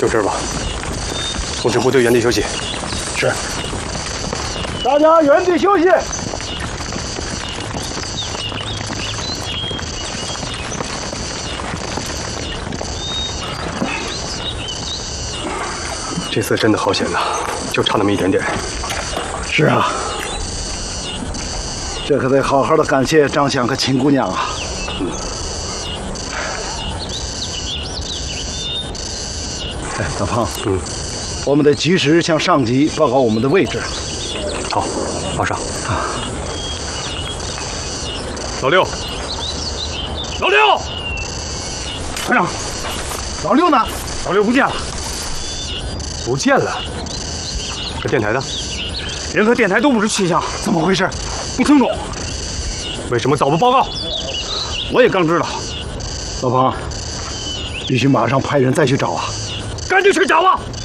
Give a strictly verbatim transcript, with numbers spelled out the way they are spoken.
就这儿吧。通知部队原地休息。 是。大家原地休息。 这次真的好险呐，就差那么一点点。 是啊。 这可得好好的感谢张香和秦姑娘啊！嗯。哎，大胖，嗯，我们得及时向上级报告我们的位置。 好，马上。啊。老六，老六， 团长，老六呢？老六不见了， 不见了。这电台呢？ 人和电台都不知去向，怎么回事？ 不清楚， 为什么早不报告？ 我也刚知道。老庞，必须马上派人再去找啊！ 赶紧去找啊！